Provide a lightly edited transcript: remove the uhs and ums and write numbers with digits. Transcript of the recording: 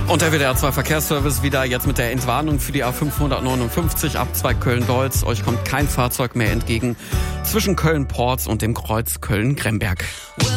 Und der WDR 2 Verkehrsservice wieder jetzt mit der Entwarnung für die A559 ab 2 Köln-Deutz. Euch kommt kein Fahrzeug mehr entgegen zwischen Köln-Porz und dem Kreuz Köln-Gremberg.